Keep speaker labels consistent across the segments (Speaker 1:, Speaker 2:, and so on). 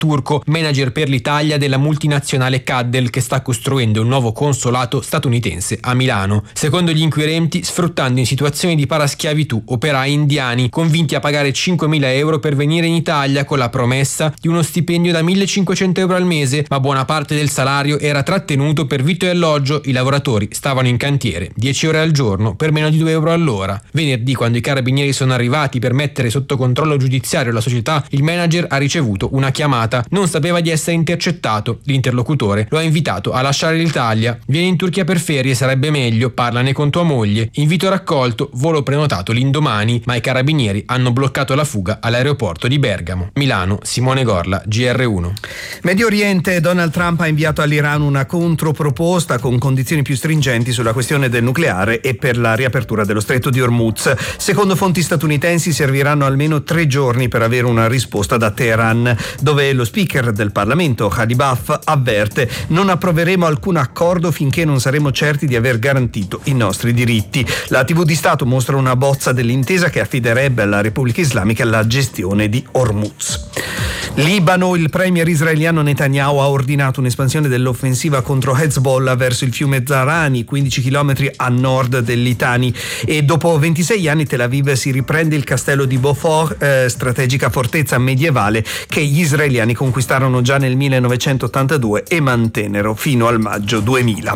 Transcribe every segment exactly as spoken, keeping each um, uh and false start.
Speaker 1: turco, manager per l'Italia della multinazionale Caddel, che sta costruendo un nuovo consolato statunitense a Milano. Secondo gli inquirenti, sfruttando in situazioni di paraschiavitù operai indiani convinti a pagare cinquemila euro per venire in Italia con la promessa di uno stipendio da millecinquecento euro al mese, ma buona parte del salario era trattenuto per vitto e alloggio. I lavoratori stavano in cantiere dieci ore al giorno per meno di due euro all'ora. Venerdì, quando i carabinieri sono arrivati per mettere sotto controllo giudiziario la società, il manager ha ricevuto una chiamata. Non sapeva di essere intercettato. L'interlocutore lo ha invitato a lasciare l'Italia. Vieni in Turchia per ferie, sarebbe meglio, parlane con tua moglie. Invito raccolto, volo prenotato l'indomani, ma i carabinieri hanno bloccato la fuga all'aeroporto di Bergamo. Milano, Simone Gorla, G R uno.
Speaker 2: Medio Oriente, Donald Trump ha inviato all'Iran una controproposta con condizioni più stringenti sulla questione del nucleare e per la riapertura dello stretto di Hormuz. Secondo fonti statunitensi serviranno almeno tre giorni per avere una risposta da Teheran, dove lo speaker del Parlamento, Hadi Baf, avverte: non approveremo alcun accordo finché non saremo certi di aver garantito i nostri diritti. La tivù di Stato mostra una bozza dell'intesa che affiderebbe alla Repubblica Islamica la gestione di Hormuz. Libano, il premier israeliano Netanyahu ha ordinato un'espansione dell'offensiva contro Hezbollah verso il fiume Zarani, quindici chilometri a nord del Litani, e dopo ventisei anni Tel Aviv si riprende il castello di Beaufort, eh, strategica fortezza medievale che gli israeliani conquistarono già nel millenovecentottantadue e mantennero fino al maggio duemila.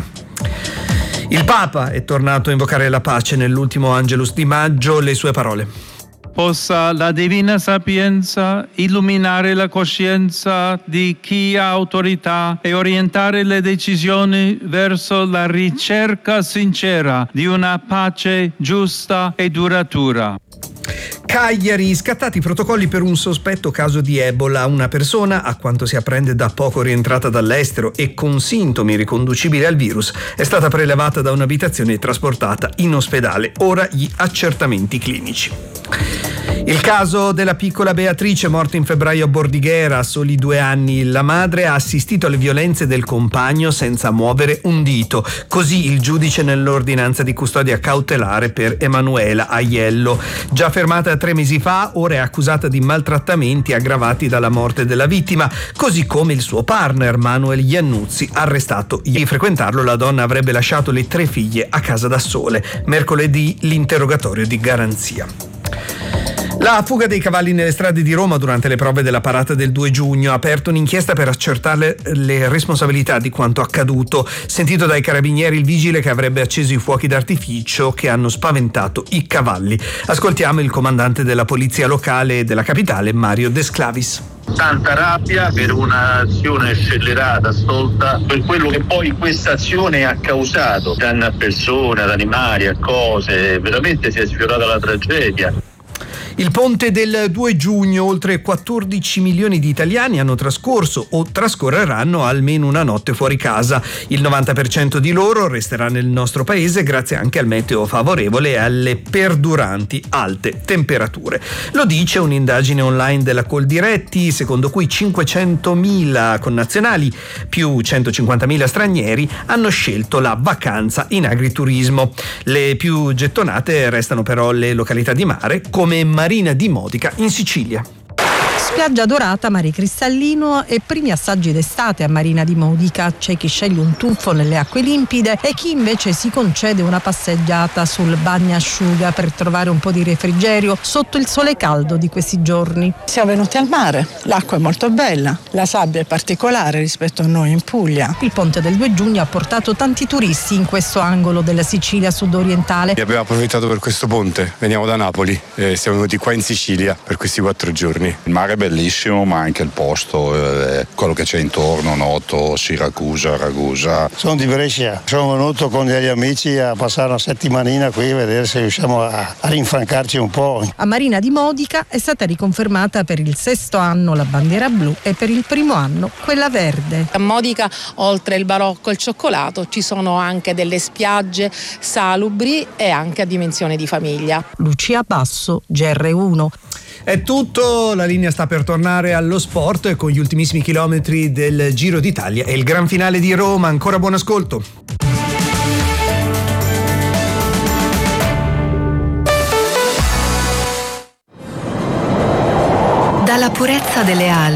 Speaker 2: Il Papa è tornato a invocare la pace nell'ultimo Angelus di maggio. Le sue parole:
Speaker 3: possa la divina sapienza illuminare la coscienza di chi ha autorità e orientare le decisioni verso la ricerca sincera di una pace giusta e duratura.
Speaker 2: Cagliari, scattati i protocolli per un sospetto caso di Ebola. Una persona, a quanto si apprende da poco rientrata dall'estero e con sintomi riconducibili al virus, è stata prelevata da un'abitazione e trasportata in ospedale. Ora gli accertamenti clinici. Il caso della piccola Beatrice, morta in febbraio a Bordighera a soli due anni. La madre ha assistito alle violenze del compagno senza muovere un dito. Così il giudice nell'ordinanza di custodia cautelare per Emanuela Aiello. Già fermata tre mesi fa, ora è accusata di maltrattamenti aggravati dalla morte della vittima, così come il suo partner Manuel Iannuzzi, arrestato. Di frequentarlo, la donna avrebbe lasciato le tre figlie a casa da sole. Mercoledì l'interrogatorio di garanzia. La fuga dei cavalli nelle strade di Roma durante le prove della parata del due giugno ha aperto un'inchiesta per accertare le responsabilità di quanto accaduto. Sentito dai carabinieri il vigile che avrebbe acceso i fuochi d'artificio che hanno spaventato i cavalli. Ascoltiamo il comandante della polizia locale della capitale, Mario De Sclavis.
Speaker 4: Tanta rabbia per un'azione scellerata, stolta, per quello che poi questa azione ha causato, danno a persone, ad animali, a cose, veramente si è sfiorata la tragedia.
Speaker 2: Il ponte del due giugno, oltre quattordici milioni di italiani hanno trascorso o trascorreranno almeno una notte fuori casa. Il novanta per cento di loro resterà nel nostro paese grazie anche al meteo favorevole e alle perduranti alte temperature. Lo dice un'indagine online della Coldiretti, secondo cui cinquecentomila connazionali più centocinquantamila stranieri hanno scelto la vacanza in agriturismo. Le più gettonate restano però le località di mare come Marina di Modica in Sicilia.
Speaker 5: Spiaggia dorata, mare cristallino e primi assaggi d'estate a Marina di Modica. C'è chi sceglie un tuffo nelle acque limpide e chi invece si concede una passeggiata sul bagnasciuga per trovare un po' di refrigerio sotto il sole caldo di questi giorni.
Speaker 6: Siamo venuti al mare, l'acqua è molto bella, la sabbia è particolare rispetto a noi in Puglia.
Speaker 5: Il ponte del due giugno ha portato tanti turisti in questo angolo della Sicilia sudorientale.
Speaker 7: E abbiamo approfittato per questo ponte, veniamo da Napoli e siamo venuti qua in Sicilia per questi quattro giorni.
Speaker 8: Il mare è bellissimo, ma anche il posto, eh, quello che c'è intorno, Noto, Siracusa, Ragusa.
Speaker 9: Sono di Brescia, sono venuto con degli amici a passare una settimanina qui a vedere se riusciamo a, a rinfrancarci un po'.
Speaker 5: A Marina di Modica è stata riconfermata per il sesto anno la bandiera blu e per il primo anno quella verde.
Speaker 10: A Modica, oltre il barocco e il cioccolato, ci sono anche delle spiagge salubri e anche a dimensione di famiglia.
Speaker 5: Lucia Basso, G R uno.
Speaker 2: È tutto, la linea sta per tornare allo sport con gli ultimissimi chilometri del Giro d'Italia e il gran finale di Roma. Ancora buon ascolto.
Speaker 11: Dalla purezza delle ali